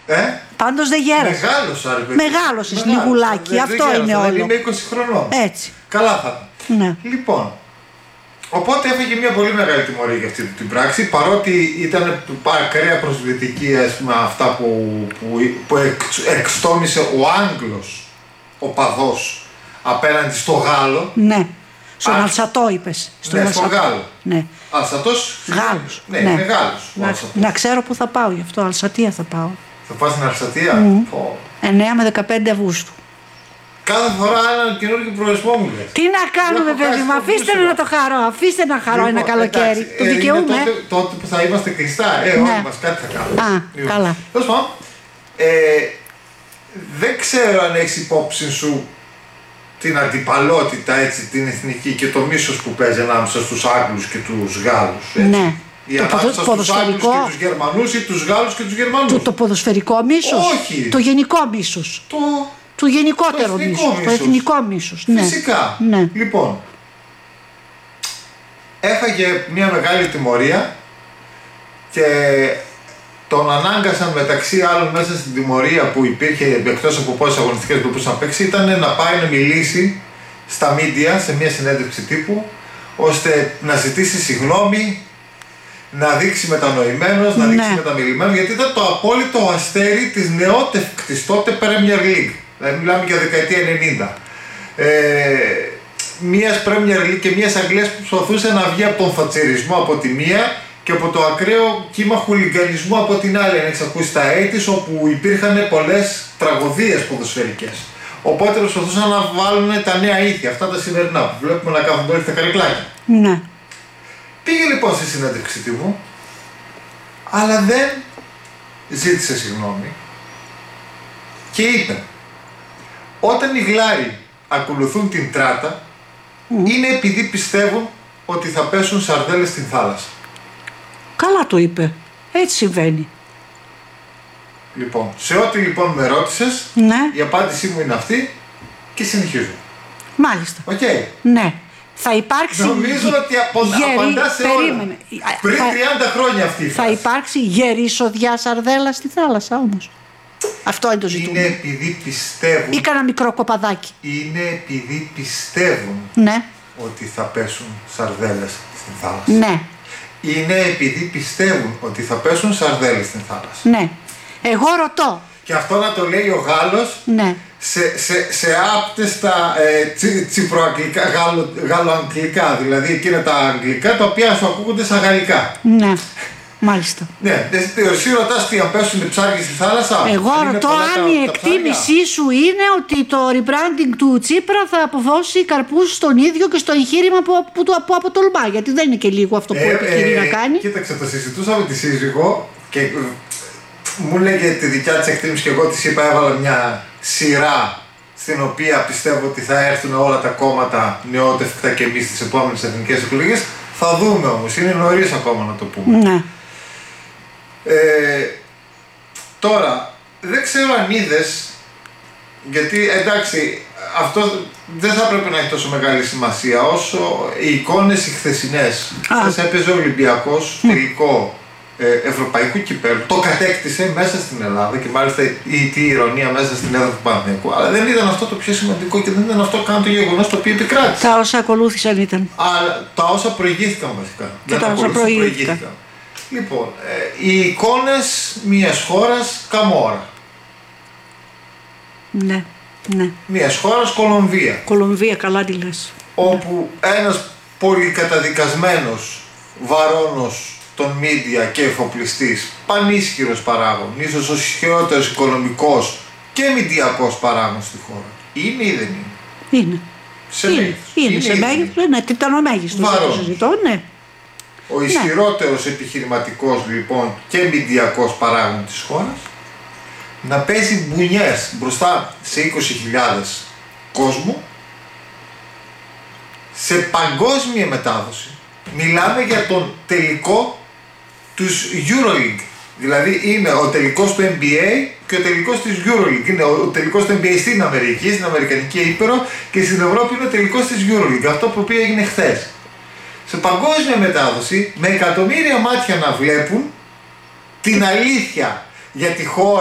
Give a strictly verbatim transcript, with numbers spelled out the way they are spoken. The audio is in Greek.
Ε? Πάντως δεν γέρασες. Μεγάλωσα, ρε παιδί. Μεγάλωσες λιγουλάκι, αυτό δεν είναι όλο. Δεν είμαι είκοσι χρονών. Έτσι. Καλά θα ήταν. Ναι. Λοιπόν, οπότε έφεγε μια πολύ μεγάλη τιμωρία για αυτή την πράξη, παρότι ήταν ακραία προσβλητική, ας πούμε, αυτά που, που, που εξ, εξτόμησε ο Άγγλος οπαδός απέναντι στο Γάλλο. Ναι. Στον Α, Αλσατό είπες. Στον ναι, στον Γάλλο. Ναι. Αλσατός. Γάλλος. Ναι, ναι. είναι Γάλλος. Να, να ξέρω που θα πάω γι' αυτό, Αλσατία θα πάω. Θα πας στην Αλσατία. Mm. Oh. εννέα με δεκαπέντε Αυγούστου. Κάθε φορά έναν καινούργιο προορισμό μου λες. Τι να κάνουμε, παιδί μου, αφήστε με να το χαρώ. Αφήστε να χαρώ λοιπόν, ένα καλοκαίρι. Εντάξει, το δικαιούμαι. Τότε, τότε που θα είμαστε κλειστά. Ε, ναι. Όλοι μας κάτι θα κάνουμε. Α, λοιπόν. Καλά. Τέλος πάντων, ε, δεν ξέρω αν έχεις υπόψη σου την αντιπαλότητα, έτσι, την εθνική και το μίσος που παίζει ανάμεσα στους Άγγλους και τους Γάλλους. Έτσι. Ναι. Ή ανάμεσα στους Άγγλους και τους Γερμανούς ή τους Γάλλους και τους Γερμανούς. Το, το ποδοσφαιρικό μίσος. Όχι. Το γενικό μίσος. Το... Το γενικότερο μίσος, μίσος, το εθνικό μίσος. Φυσικά. Ναι. Λοιπόν, έφαγε μια μεγάλη τιμωρία και τον ανάγκασαν μεταξύ άλλων μέσα στην τιμωρία που υπήρχε, εκτός από πόσες αγωνιστικές που μπορούσε να παίξει, ήταν να πάει να μιλήσει στα media σε μια συνέντευξη τύπου, ώστε να ζητήσει συγγνώμη, να δείξει μετανοημένος, να δείξει ναι. μεταμιλημένος, γιατί ήταν το απόλυτο αστέρι της νεότευκτης τότε Premier League. Δηλαδή μιλάμε για δεκαετία ενενήντα. Ε, μιας Premier League και μιας Αγγλίας που προσπαθούσε να βγει από τον θατσερισμό από τη μία και από το ακραίο κύμα χουλιγκανισμού από την άλλη. Αν έχεις ακούσει τα ογδόντα, όπου υπήρχαν πολλές τραγωδίες ποδοσφαιρικές. Οπότε προσπαθούσαν να βάλουν τα νέα ήθη, αυτά τα σημερινά που βλέπουμε να κάθονται όλοι στα καρικλάκια. Ναι. Πήγε λοιπόν στη συνέντευξη τύπου, αλλά δεν ζήτησε συγγνώμη και είπε: όταν οι Γλάροι ακολουθούν την τράτα, mm. είναι επειδή πιστεύουν ότι θα πέσουν σαρδέλες στην θάλασσα. Καλά το είπε. Έτσι συμβαίνει. Λοιπόν, σε ό,τι λοιπόν με ρώτησες, ναι. η απάντησή μου είναι αυτή και συνεχίζω. Μάλιστα. Οκ. Okay. Ναι. Θα υπάρξει. Νομίζω ότι απο... γερί... απαντά σε Περίμενε. όλα. Πριν θα... τριάντα χρόνια αυτή η Θα υπάρξει γερή σοδιά σαρδέλα στη θάλασσα όμως. Αυτό είναι το ζητούμενο. Είναι επειδή πιστεύουν. Ή κάνα μικρό κοπαδάκι. Είναι επειδή πιστεύουν ναι. ότι θα πέσουν σαρδέλες στην θάλασσα. Ναι. Είναι επειδή πιστεύουν ότι θα πέσουν σαρδέλες στην θάλασσα. Ναι. Εγώ ρωτώ. Και αυτό να το λέει ο Γάλλος ναι. σε, σε, σε άπτεστα ε, τσι, τσιπροαγγλικά, γάλλο, γαλλοαγγλικά, δηλαδή εκείνα τα αγγλικά τα οποία σου ακούγονται σαν γαλλικά. Ναι. Μάλιστα. Ναι, εσύ ρωτάς τι αν πέσουν ψάρια στη θάλασσα. Εγώ ρωτώ αν η εκτίμησή σου είναι ότι το rebranding του Τσίπρα θα αποδώσει καρπούς στον ίδιο και στο εγχείρημα που, που, που, που αποτολμά. Γιατί δεν είναι και λίγο αυτό που ε, επιχειρεί ε, να κάνει. Κοίταξε, το συζητούσα με τη σύζυγο και ε, μου λέγε τη δικιά της εκτίμηση και εγώ της είπα, έβαλα μια σειρά στην οποία πιστεύω ότι θα έρθουν όλα τα κόμματα νεότευκτα και εμείς στις επόμενες εθνικές εκλογές. Θα δούμε όμως, είναι νωρίς ακόμα να το πούμε. Ναι. Ε, τώρα, δεν ξέρω αν είδες, γιατί εντάξει, αυτό δεν θα πρέπει να έχει τόσο μεγάλη σημασία όσο οι εικόνες οι χθεσινές. Χθες έπαιζε ο Ολυμπιακός τελικό ε, Ευρωπαϊκού Κυπέλλου, το κατέκτησε μέσα στην Ελλάδα και μάλιστα η τι ηρωνία μέσα στην έδρα του Παναθηναϊκού. Αλλά δεν ήταν αυτό το πιο σημαντικό και δεν ήταν αυτό καν το γεγονός το οποίο επικράτησε. Τα όσα ακολούθησαν ήταν. Αλλά τα όσα προηγήθηκαν βασικά. Και τα όσα προηγήθηκαν. Λοιπόν, ε, οι εικόνες μιας χώρας Καμόρα. Ναι, ναι. Μιας χώρας Κολομβία. Κολομβία, καλά τη λες. Όπου ναι. ένας πολυκαταδικασμένος βαρώνος των media και εφοπλιστής, πανίσχυρος παράγων, ίσως ο ισχυρότερος οικονομικός και μηντιακός παράγων στη χώρα. Είναι ή δεν είναι? Είναι. Σε είναι, μέγεθος. είναι, είναι σε μέγεθος, ναι, τιτανομέγιστος το συζητώ, ναι. Ο ισχυρότερος ναι. επιχειρηματικός λοιπόν και μηντιακός παράγων της χώρας να παίζει μπουνιές μπροστά σε είκοσι χιλιάδες κόσμου σε παγκόσμια μετάδοση. Μιλάμε για τον τελικό τους EuroLeague. Δηλαδή είναι ο τελικός του N B A και ο τελικός της EuroLeague. Είναι ο τελικός του N B A στην Αμερική, στην Αμερικανική Ήπειρο, και στην Ευρώπη είναι ο τελικός της EuroLeague. Αυτό που έγινε χθες. Σε παγκόσμια μετάδοση, με εκατομμύρια μάτια να βλέπουν την αλήθεια για τη χώρα